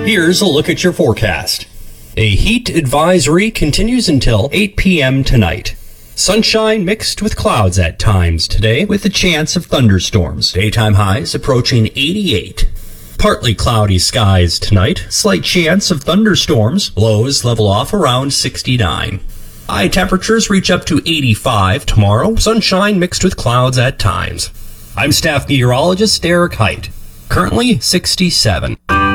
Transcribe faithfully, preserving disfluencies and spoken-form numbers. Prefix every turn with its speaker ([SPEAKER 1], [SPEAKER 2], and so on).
[SPEAKER 1] Here's a look at your forecast. A heat advisory continues until eight p.m. tonight. Sunshine mixed with clouds at times today, with a chance of thunderstorms. Daytime highs approaching eighty-eight. Partly cloudy skies tonight. Slight chance of thunderstorms. Lows level off around sixty-nine. High temperatures reach up to eighty-five tomorrow. Sunshine mixed with clouds at times. I'm staff meteorologist Eric Height. Currently sixty-seven.